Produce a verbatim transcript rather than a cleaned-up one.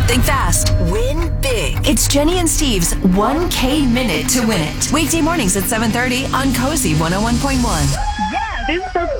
Think fast. Win big. It's Jenny and Steve's one K Minute to Win It. Weekday mornings at seven thirty on Cozy one oh one point one. Yeah, this is so